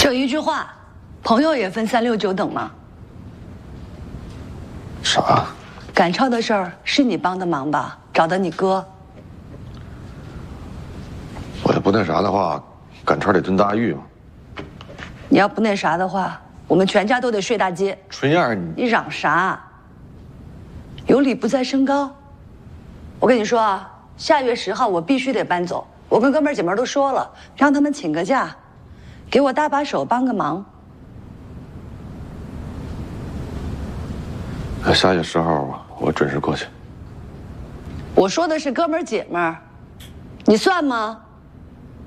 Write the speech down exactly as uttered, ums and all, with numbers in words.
有一句话，朋友也分三六九等吗？ 啥？ 赶超的事儿是你帮的忙吧？找的你哥。 我要不那啥的话，赶超得炖大狱嘛。 你要不那啥的话，我们全家都得睡大街。 春燕， 你你嚷啥？有理不在声高。我跟你说啊，下月十号我必须得搬走。我跟哥们儿姐们儿都说了，让他们请个假，给我搭把手，帮个忙。 下月十号我准时过去。 我说的是哥们儿姐们儿，你算吗？